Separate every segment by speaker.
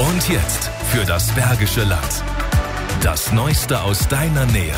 Speaker 1: Und jetzt für das Bergische Land. Das Neueste aus deiner Nähe.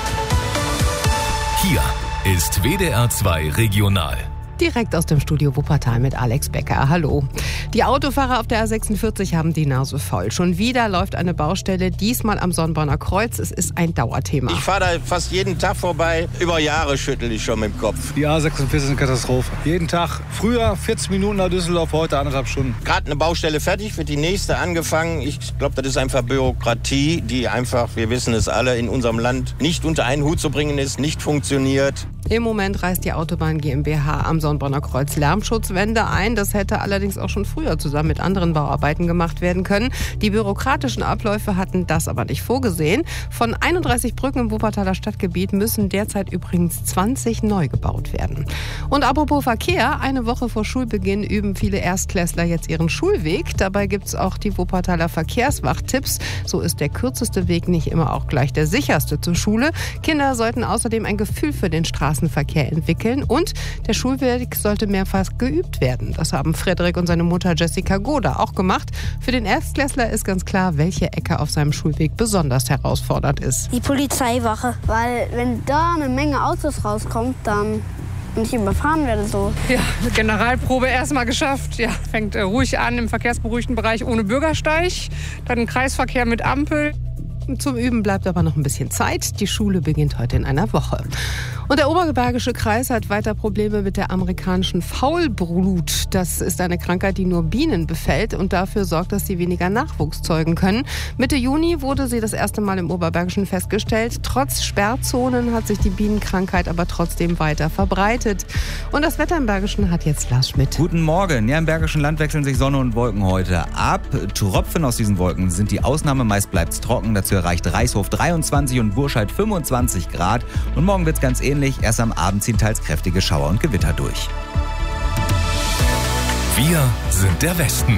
Speaker 1: Hier ist WDR 2 Regional.
Speaker 2: Direkt aus dem Studio Wuppertal mit Alex Becker. Hallo. Die Autofahrer auf der A46 haben die Nase voll. Schon wieder läuft eine Baustelle, diesmal am Sonnborner Kreuz. Es ist ein Dauerthema.
Speaker 3: Ich fahre da fast jeden Tag vorbei. Über Jahre schüttel ich schon mit dem Kopf.
Speaker 4: Die A46 ist eine Katastrophe. Jeden Tag. Früher 40 Minuten nach Düsseldorf, heute 1,5 Stunden.
Speaker 3: Gerade eine Baustelle fertig, wird die nächste angefangen. Ich glaube, das ist einfach Bürokratie, die einfach, wir wissen es alle, in unserem Land nicht unter einen Hut zu bringen ist, nicht funktioniert.
Speaker 2: Im Moment reißt die Autobahn GmbH am Sonnborner Kreuz Lärmschutzwände ein. Das hätte allerdings auch schon früher zusammen mit anderen Bauarbeiten gemacht werden können. Die bürokratischen Abläufe hatten das aber nicht vorgesehen. Von 31 Brücken im Wuppertaler Stadtgebiet müssen derzeit übrigens 20 neu gebaut werden. Und apropos Verkehr, eine Woche vor Schulbeginn üben viele Erstklässler jetzt ihren Schulweg. Dabei gibt es auch die Wuppertaler Verkehrswachtipps. So ist der kürzeste Weg nicht immer auch gleich der sicherste zur Schule. Kinder sollten außerdem ein Gefühl für den Straßenverkehr entwickeln und der Schulweg sollte mehrfach geübt werden. Das haben Frederik und seine Mutter Jessica Goda auch gemacht. Für den Erstklässler ist ganz klar, welche Ecke auf seinem Schulweg besonders herausfordernd ist.
Speaker 5: Die Polizeiwache, weil wenn da eine Menge Autos rauskommt, dann und ich überfahren werde so.
Speaker 6: Ja, Generalprobe erstmal geschafft. Ja, fängt ruhig an im verkehrsberuhigten Bereich ohne Bürgersteig, dann Kreisverkehr mit Ampel.
Speaker 2: Zum Üben bleibt aber noch ein bisschen Zeit. Die Schule beginnt heute in einer Woche. Und der Oberbergische Kreis hat weiter Probleme mit der amerikanischen Faulbrut. Das ist eine Krankheit, die nur Bienen befällt und dafür sorgt, dass sie weniger Nachwuchs zeugen können. Mitte Juni wurde sie das erste Mal im Oberbergischen festgestellt. Trotz Sperrzonen hat sich die Bienenkrankheit aber trotzdem weiter verbreitet. Und das Wetter im Bergischen hat jetzt Lars Schmidt.
Speaker 7: Guten Morgen. Ja, im Bergischen Land wechseln sich Sonne und Wolken heute ab. Tropfen aus diesen Wolken sind die Ausnahme. Meist bleibt es trocken. Dazu erreicht Reishof 23 und Burscheid 25 Grad. Und morgen wird es ganz ähnlich. Erst am Abend ziehen teils kräftige Schauer und Gewitter durch.
Speaker 1: Wir sind der Westen.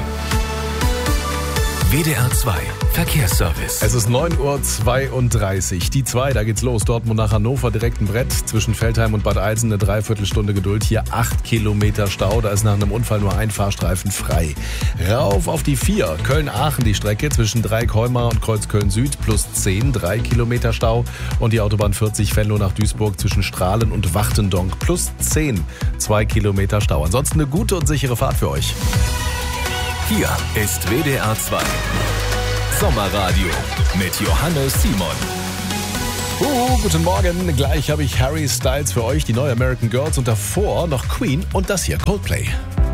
Speaker 1: WDR 2 Verkehrsservice.
Speaker 8: Es ist 9:32 Uhr. Die 2, da geht's los. Dortmund nach Hannover, direkt ein Brett. Zwischen Veltheim und Bad Eilsen eine Dreiviertelstunde Geduld. Hier 8 Kilometer Stau. Da ist nach einem Unfall nur ein Fahrstreifen frei. Rauf auf die 4. Köln-Aachen die Strecke zwischen Dreieck-Heumar und Kreuzköln-Süd plus 10, 3 Kilometer Stau. Und die Autobahn 40 Venlo nach Duisburg zwischen Strahlen und Wachtendonk plus 10, 2 Kilometer Stau. Ansonsten eine gute und sichere Fahrt für euch.
Speaker 1: Hier ist WDR 2 Sommerradio mit Johannes Simon.
Speaker 8: Guten Morgen. Gleich habe ich Harry Styles für euch, die neue American Girls und davor noch Queen und das hier Coldplay.